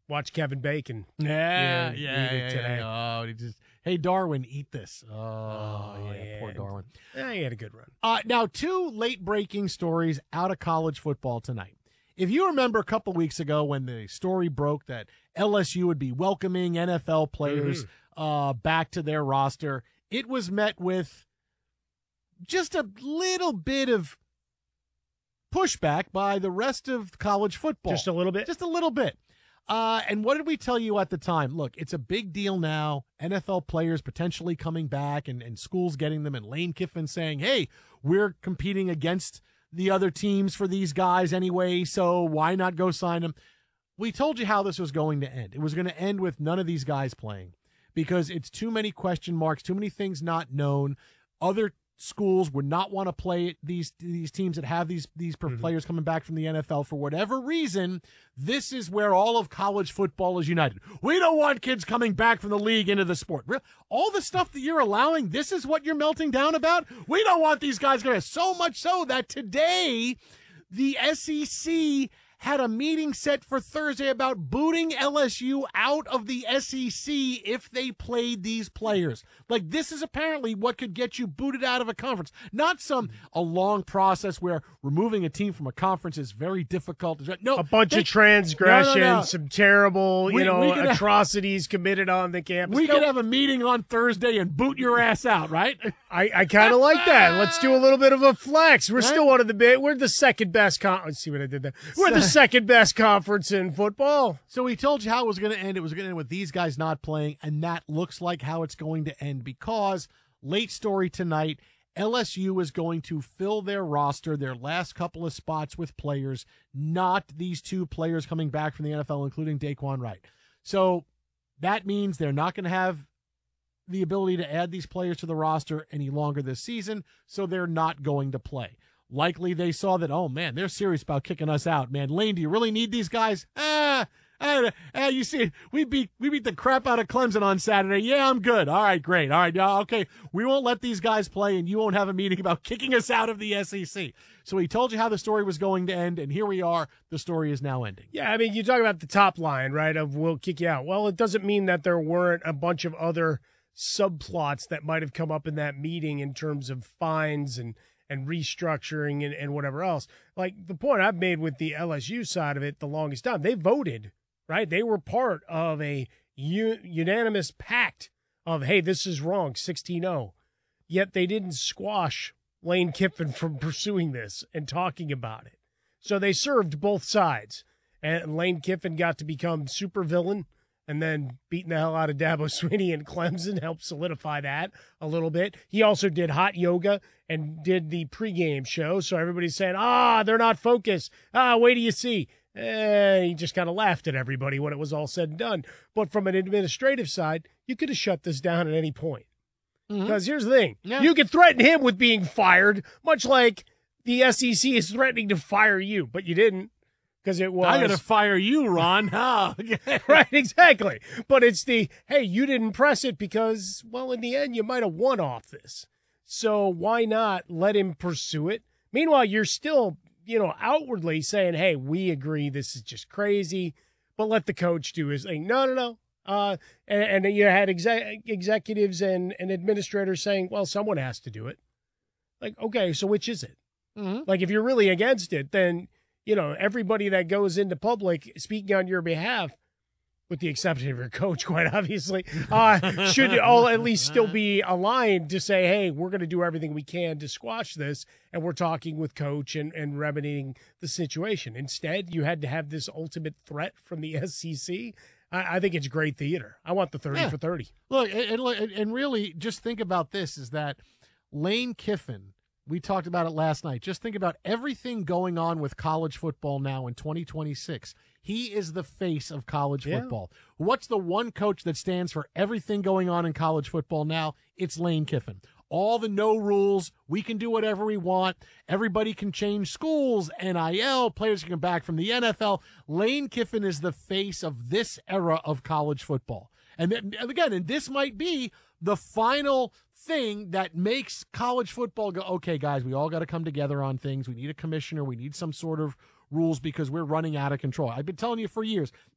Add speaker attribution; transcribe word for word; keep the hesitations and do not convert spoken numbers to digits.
Speaker 1: Watch Kevin Bacon.
Speaker 2: Yeah, yeah,
Speaker 1: eat
Speaker 2: yeah,
Speaker 1: it today.
Speaker 2: yeah. Oh, he just, hey, Darwin, eat this. Oh,
Speaker 1: Oh,
Speaker 2: yeah,
Speaker 1: yeah.
Speaker 2: poor Darwin.
Speaker 1: Yeah, he had a good run.
Speaker 2: Uh, now, two late-breaking stories out of college football tonight. If you remember a couple weeks ago when the story broke that L S U would be welcoming N F L players mm-hmm. uh, back to their roster, it was met with just a little bit of pushback by the rest of college football.
Speaker 1: Just a little bit?
Speaker 2: Just a little bit. Uh, and what did we tell you at the time? Look, it's a big deal now. N F L players potentially coming back and, and schools getting them, and Lane Kiffin saying, hey, we're competing against the other teams for these guys anyway, so why not go sign them? We told you how this was going to end. It was going to end with none of these guys playing because it's too many question marks, too many things not known. Other schools would not want to play these these teams that have these these mm-hmm. players coming back from the N F L for whatever reason. This is where all of college football is united. We don't want kids coming back from the league into the sport. All the stuff that you're allowing, this is what you're melting down about? We don't want these guys going. So much so that today the S E C had a meeting set for Thursday about booting L S U out of the S E C if they played these players. Like, this is apparently what could get you booted out of a conference. Not some a long process where removing a team from a conference is very difficult. No,
Speaker 1: a bunch
Speaker 2: they,
Speaker 1: of transgressions,
Speaker 2: no, no, no.
Speaker 1: some terrible,
Speaker 2: we,
Speaker 1: you know, atrocities
Speaker 2: have,
Speaker 1: committed on the campus.
Speaker 2: We
Speaker 1: no.
Speaker 2: could have a meeting on Thursday and boot your ass out, right?
Speaker 1: I, I kind of like that. Let's do a little bit of a flex. We're
Speaker 2: right?
Speaker 1: still one of the big. We're the second best. Con- Let's see what I did there. We're the second best conference in football.
Speaker 2: So we told you how it was going to end. It was going to end with these guys not playing, and that looks like how it's going to end because late story tonight, L S U is going to fill their roster, their last couple of spots with players, not these two players coming back from the N F L, including Daquan Wright. So that means they're not going to have the ability to add these players to the roster any longer this season, so they're not going to play. Likely they saw that, oh, man, they're serious about kicking us out, man. Lane, do you really need these guys? Ah, ah, ah you see, we beat we beat the crap out of Clemson on Saturday. Yeah, I'm good. All right, great. All right, yeah, okay. We won't let these guys play, and you won't have a meeting about kicking us out of the S E C. So he told you how the story was going to end, and here we are. The story is now ending.
Speaker 1: Yeah, I mean, you talk about the top line, right, of we'll kick you out. Well, it doesn't mean that there weren't a bunch of other subplots that might have come up in that meeting in terms of fines and and restructuring and, and whatever else. Like the point I've made with the L S U side of it the longest time, they voted, right? They were part of a u- unanimous pact of, hey, this is wrong, sixteen oh. Yet they didn't squash Lane Kiffin from pursuing this and talking about it. So they served both sides. And Lane Kiffin got to become supervillain, and then beating the hell out of Dabo Swinney and Clemson helped solidify that a little bit. He also did hot yoga and did the pregame show, so everybody's saying, ah, they're not focused. Ah, wait till you see. Eh, he just kind of laughed at everybody when it was all said and done. But from an administrative side, you could have shut this down at any point. Because mm-hmm. here's the thing. Yeah. You could threaten him with being fired, much like the S E C is threatening to fire you, but you didn't. Because it was,
Speaker 2: I got to fire you, Ron. Oh,
Speaker 1: right, exactly. But it's the, hey, you didn't press it because, well, in the end, you might have won off this. So why not let him pursue it? Meanwhile, you're still, you know, outwardly saying, hey, we agree this is just crazy, but let the coach do his thing. No, no, no. Uh, and, and you had exec- executives and, and administrators saying, well, someone has to do it. Like, okay, so which is it? Mm-hmm. Like, if you're really against it, then, you know, everybody that goes into public speaking on your behalf, with the exception of your coach, quite obviously, uh, should all at least still be aligned to say, hey, we're going to do everything we can to squash this, and we're talking with coach and, and remedying the situation. Instead, you had to have this ultimate threat from the S E C. I, I think it's great theater. I want the thirty yeah. for thirty.
Speaker 2: Look, and, and, and really, just think about this, is that Lane Kiffin, we talked about it last night. Just think about everything going on with college football now in twenty twenty-six. He is the face of college
Speaker 1: yeah.
Speaker 2: football. What's the one coach that stands for everything going on in college football now? It's Lane Kiffin. All the no rules. We can do whatever we want. Everybody can change schools, N I L, players can come back from the N F L. Lane Kiffin is the face of this era of college football. And, then, and again, and this might be the final thing that makes college football go, okay, guys, we all got to come together on things. We need a commissioner. We need some sort of rules because we're running out of control. I've been telling you for years,